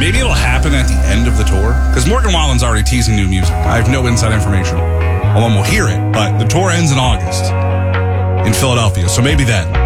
Maybe it'll happen at the end of the tour, because Morgan Wallen's already teasing new music. I have no inside information. Although we'll hear it, but the tour ends in August in Philadelphia, so maybe then.